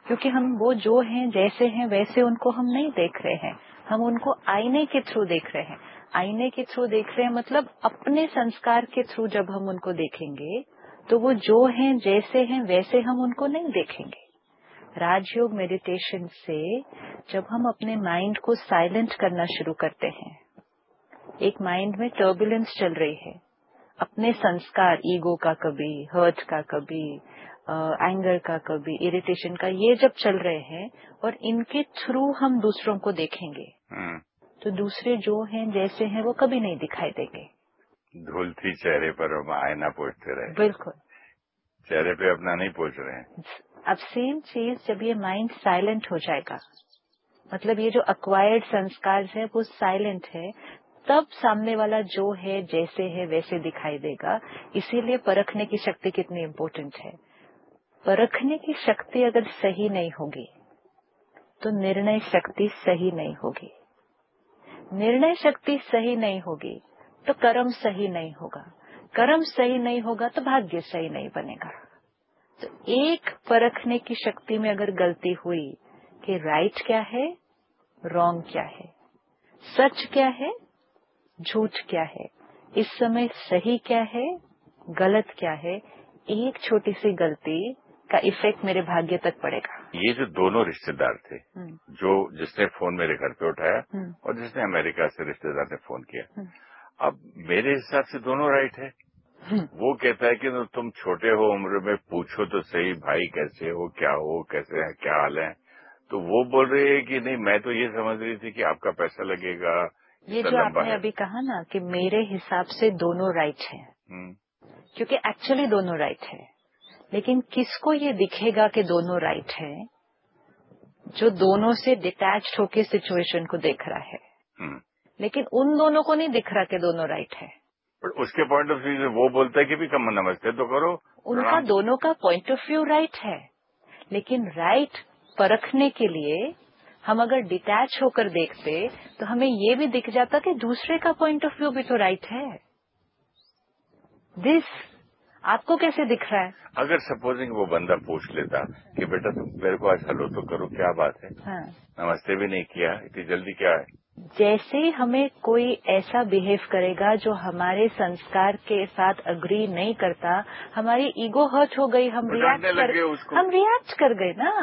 क्योंकि हम वो जो हैं जैसे हैं वैसे उनको हम नहीं देख रहे हैं, हम उनको आईने के थ्रू देख रहे हैं। आईने के थ्रू देख रहे हैं मतलब अपने संस्कार के थ्रू जब हम उनको देखेंगे तो वो जो हैं जैसे हैं वैसे हम उनको नहीं देखेंगे। राजयोग मेडिटेशन से जब हम अपने माइंड को साइलेंट करना शुरू करते हैं, एक माइंड में टर्बुलेंस चल रही है, अपने संस्कार ईगो का कभी, हर्ट का कभी, एंगर का कभी, इरिटेशन का, ये जब चल रहे हैं और इनके थ्रू हम दूसरों को देखेंगे तो दूसरे जो हैं जैसे हैं वो कभी नहीं दिखाई देंगे। धूल थी चेहरे पर हम आईना पोंछते रहे। बिल्कुल, चेहरे पे अपना नहीं पोंछ रहे हैं। अब सेम चीज जब ये माइंड साइलेंट हो जाएगा, मतलब ये जो अक्वायर्ड संस्कार है वो साइलेंट है, तब सामने वाला जो है जैसे है वैसे दिखाई देगा। इसीलिए परखने की शक्ति कितनी इम्पोर्टेंट है। परखने की शक्ति अगर सही नहीं होगी तो निर्णय शक्ति सही नहीं होगी, निर्णय शक्ति सही नहीं होगी तो कर्म सही नहीं होगा, कर्म सही नहीं होगा तो भाग्य सही नहीं बनेगा। तो एक परखने की शक्ति में अगर गलती हुई कि राइट क्या है, रॉन्ग क्या है, सच क्या है, झूठ क्या है, इस समय सही क्या है, गलत क्या है, एक छोटी सी गलती का इफेक्ट मेरे भाग्य तक पड़ेगा। ये जो दोनों रिश्तेदार थे, जो जिसने फोन मेरे घर पे उठाया और जिसने अमेरिका से रिश्तेदार ने फोन किया, अब मेरे हिसाब से दोनों राइट है। वो कहता है कि तुम छोटे हो उम्र में, पूछो तो सही भाई कैसे हो, क्या हो, कैसे है, क्या हाल है। तो वो बोल रही है कि नहीं, मैं तो ये समझ रही थी कि आपका पैसा लगेगा। ये जो आपने अभी कहा ना कि मेरे हिसाब से दोनों राइट है, क्योंकि एक्चुअली दोनों राइट है, लेकिन किसको ये दिखेगा कि दोनों राइट है? जो दोनों से डिटैच्ड होके सिचुएशन को देख रहा है, लेकिन उन दोनों को नहीं दिख रहा कि दोनों राइट है। पर उसके पॉइंट ऑफ व्यू से वो बोलता है कि भी कम नमस्ते तो करो। उनका दोनों का पॉइंट ऑफ व्यू राइट है, लेकिन राइट परखने के लिए हम अगर डिटैच होकर देखते तो हमें ये भी दिख जाता कि दूसरे का पॉइंट ऑफ व्यू भी तो राइट है। दिस आपको कैसे दिख रहा है? अगर सपोजिंग वो बंदा पूछ लेता कि बेटा तुम मेरे को आज हेलो तो करो, क्या बात है, हाँ, नमस्ते भी नहीं किया, इतनी जल्दी क्या है। जैसे हमें कोई ऐसा बिहेव करेगा जो हमारे संस्कार के साथ अग्री नहीं करता, हमारी ईगो हर्ट हो गई, हम रिएक्ट कर गए ना।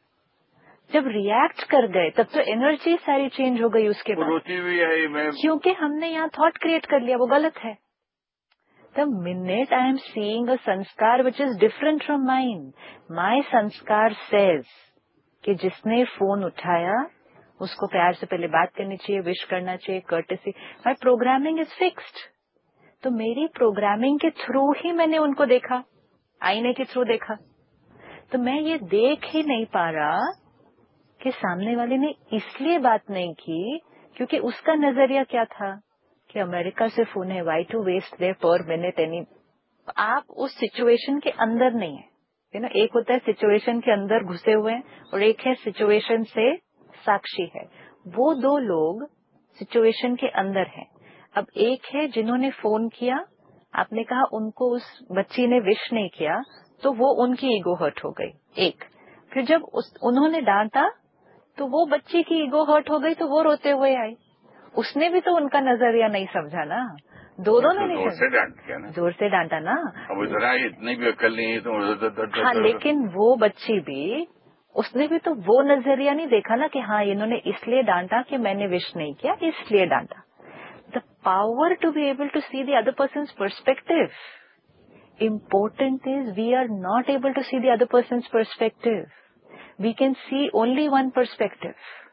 जब रिएक्ट कर गए तब तो एनर्जी सारी चेंज हो गई उसके बाद। रोती हुई है मैं, क्योंकि हमने यहाँ थॉट क्रिएट कर लिया, वो गलत है। The minute I am seeing a sanskar which is different from mine, my sanskar says कि जिसने फोन उठाया उसको प्यार से पहले बात करनी चाहिए, विश करना चाहिए, courtesy. My programming is fixed. तो मेरी प्रोग्रामिंग के थ्रू ही मैंने उनको देखा, आईने के थ्रू देखा। तो मैं ये देख ही नहीं पा रहा कि सामने वाले ने इसलिए बात नहीं की क्योंकि उसका नजरिया क्या था कि अमेरिका से फोन है, वाई टू वेस्ट देयर पर मिनट एनी। आप उस सिचुएशन के अंदर नहीं है ना। एक होता है सिचुएशन के अंदर घुसे हुए हैं और एक है सिचुएशन से साक्षी है। वो दो लोग सिचुएशन के अंदर हैं। अब एक है जिन्होंने फोन किया, आपने कहा उनको उस बच्ची ने विश नहीं किया तो वो उनकी ईगो हर्ट हो गई। एक फिर जब उन्होंने डांटा तो वो बच्ची की ईगो हर्ट हो गई तो वो रोते हुए आई। उसने भी तो उनका नजरिया नहीं समझा ना, दोनों ने नहीं जोर से डांट किया ना, जोर से डांटा ना। अब इतना इतनी भी अक्ल नहीं है तो। हाँ, लेकिन वो बच्ची भी, उसने भी तो वो नजरिया नहीं देखा ना कि हाँ इन्होंने इसलिए डांटा कि मैंने विश नहीं किया इसलिए डांटा। The power to be able to see the other persons perspective. Important is we are not able to see the other persons perspective. We can see only one perspective,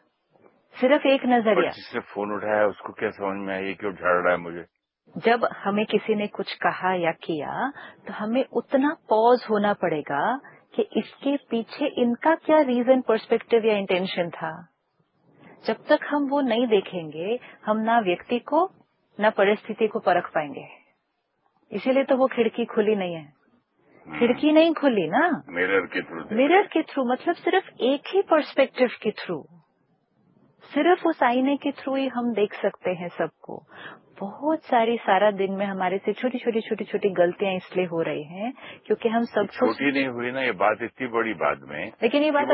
सिर्फ एक नजरिया। जिसने फोन उठाया उसको क्या समझ में आया, क्यों झाड़ रहा है मुझे। जब हमें किसी ने कुछ कहा या किया तो हमें उतना पॉज होना पड़ेगा कि इसके पीछे इनका क्या रीजन, पर्सपेक्टिव या इंटेंशन था। जब तक हम वो नहीं देखेंगे हम ना व्यक्ति को ना परिस्थिति को परख पाएंगे। इसीलिए तो वो खिड़की खुली नहीं है। खिड़की नहीं खुली ना, मिरर के थ्रू। मिरर के थ्रू मतलब सिर्फ एक ही पर्सपेक्टिव के थ्रू, सिर्फ उस आईने के थ्रू ही हम देख सकते हैं सबको। बहुत सारा दिन में हमारे से छोटी छोटी गलतियां इसलिए हो रही हैं क्योंकि हम सब छोटी नहीं हुई ना ये बात, इतनी बड़ी बाद में। लेकिन ये बात